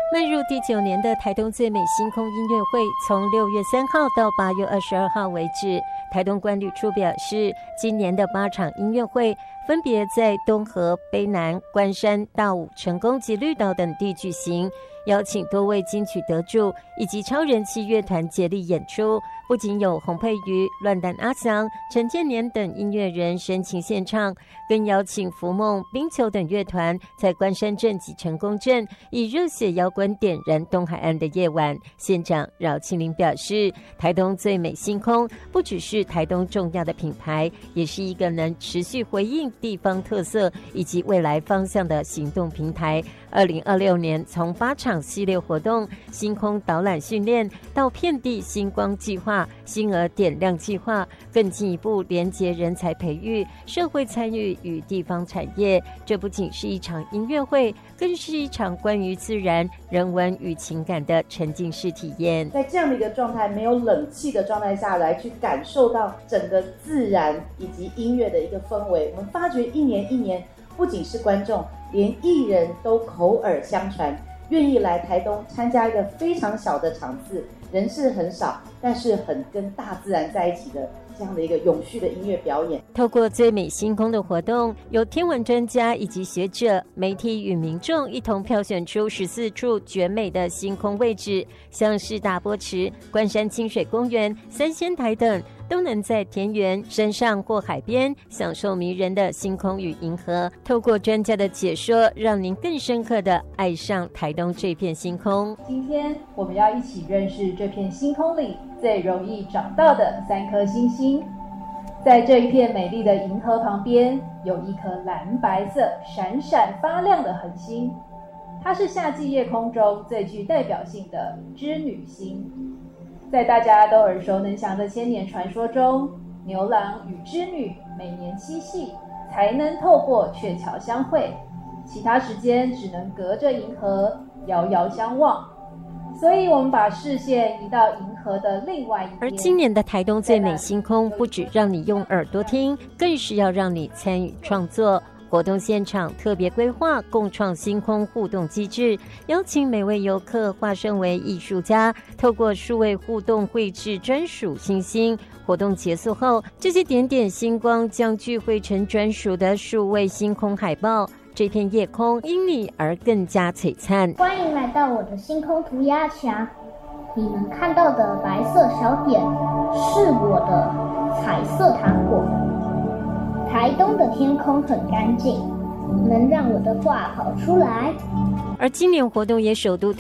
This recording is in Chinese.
迈入第9年的台东最美星空音乐会，从6月3号到8月22号为止。台东管理处表示，今年的8场音乐会分别在东河、卑南、关山、大武、成功及绿岛等地举行，邀请多位金曲得主以及超人气乐团接力演出。不仅有洪佩瑜、乱弹阿翔、陈建年等音乐人深情献唱，更邀请福梦、冰球等乐团在关山镇及成功镇以热血摇滚点燃东海岸的夜晚。县长饶庆林表示，台东最美星空不只是台东重要的品牌，也是一个能持续回应地方特色以及未来方向的行动平台。2026年从8场系列活动、星空导览训练到遍地星光计划、星儿点亮计划，更进一步连结人才培育、社会参与与地方产业。这不仅是一场音乐会，更是一场关于自然、人文与情感的沉浸式体验。 在这样的一个状态，没有冷气的状态下来去感受到整个自然以及音乐的一个氛围，我们发觉一年一年，不仅是观众，连艺人都口耳相传，愿意来台东参加一个非常小的场次，人是很少，但是很跟大自然在一起的这样的一个永续的音乐表演。 透过最美星空的活动，有天文专家以及学者、媒体与民众一同票选出14处绝美的星空位置，像是大波池、关山清水公园、三仙台等，都能在田园、山上或海边享受迷人的星空与银河。透过专家的解说，让您更深刻地爱上台东这片星空。 今天我们要一起认识这片星空里最容易找到的3颗星星。在这一片美丽的银河旁边，有一颗蓝白色、闪闪发亮的恒星，它是夏季夜空中最具代表性的织女星。在大家都耳熟能详的千年传说中，牛郎与织女每年7夕才能透过鹊桥相会，其他时间只能隔着银河遥遥相望。所以我们把视线移到银河的另外一边。 而今年的台东最美星空，不只让你用耳朵听，更是要让你参与创作。活动现场特别规划共创星空互动机制，邀请每位游客化身为艺术家，透过数位互动绘制专属星星。活动结束后，这些点点星光将聚汇成专属的数位星空海报。这片夜空因你而更加璀璨。 欢迎来到我的星空涂鸦墙，你们看到的白色小点是我的彩色糖果。台东的天空很干净，能让我的画跑出来。 而今年活动也首度